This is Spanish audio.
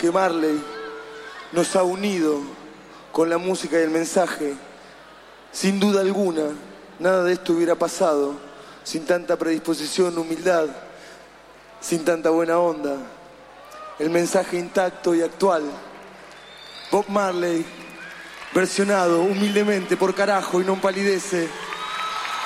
que Marley nos ha unido con la música y el mensaje. Sin duda alguna, nada de esto hubiera pasado sin tanta predisposición, humildad, sin tanta buena onda. El mensaje intacto y actual. Bob Marley, versionado humildemente por Carajo y Non Palidece.